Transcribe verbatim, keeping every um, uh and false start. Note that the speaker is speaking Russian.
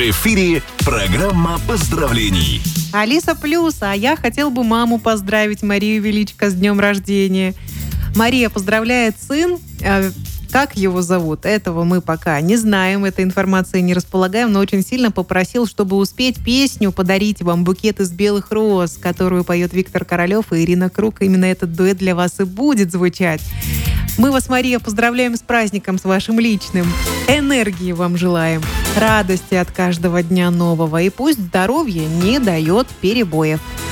В эфире программа поздравлений. Алиса Плюс, а я хотел бы маму поздравить, Марию Величко, с днем рождения. Мария поздравляет сын. Как его зовут? Этого мы пока не знаем, этой информацией не располагаем, но очень сильно попросил, чтобы успеть песню «Подарить вам букет из белых роз», которую поет Виктор Королев и Ирина Круг. Именно этот дуэт для вас и будет звучать. Мы вас, Мария, поздравляем с праздником, с вашим личным. Энергии вам желаем, радости от каждого дня нового. И пусть здоровье не дает перебоев.